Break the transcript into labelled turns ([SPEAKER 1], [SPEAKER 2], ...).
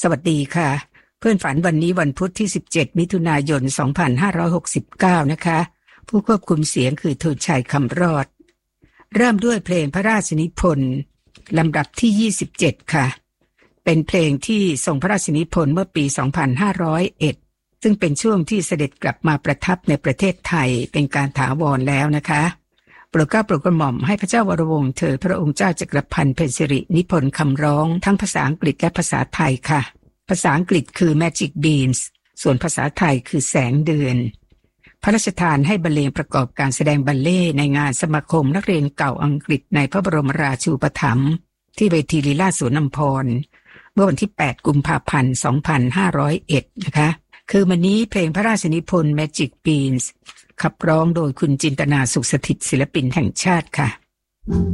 [SPEAKER 1] สวัสดีค่ะเพื่อนฝันวันนี้วันพุธที่17มิถุนายน2569นะคะผู้ควบคุมเสียงคือธงชัยคำรอดเริ่มด้วยเพลงพระราชนิพนธ์ลำดับที่27ค่ะเป็นเพลงที่ทรงพระราชนิพนธ์เมื่อปี2501ซึ่งเป็นช่วงที่เสด็จกลับมาประทับในประเทศไทยเป็นการถาวรแล้วนะคะโปรดเกล้าโปรดกระหม่อมให้พระเจ้าวรวงศ์เธอพระองค์เจ้าจักรพันธ์เพ็ญสิรินิพนธ์คำร้องทั้งภาษาอังกฤษและภาษาไทยค่ะภาษาอังกฤษคือ Magic Beans ส่วนภาษาไทยคือแสงเดือนพระราชทานให้บรรเลงประกอบการแสดงบัลเล่ต์ในงานสมาคมนักเรียนเก่าอังกฤษในพระบรมราชูปถัมภ์ที่เวทีลีลาศสวนอัมพรเมื่อวันที่8กุมภาพันธ์2501นะคะคือวันนี้เพลงพระราชนิพนธ์ Magic Beans ขับร้องโดยคุณจินตนาสุขสถิตศิลปินแห่งชาติค่ะ